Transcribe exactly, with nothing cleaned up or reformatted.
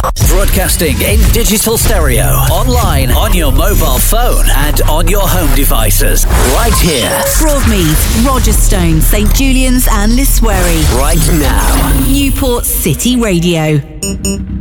Broadcasting in digital stereo, online, on your mobile phone, and on your home devices. Right here. Broadmeath, Rogerstone, St Julian's and Liswery. Right now. Newport City Radio.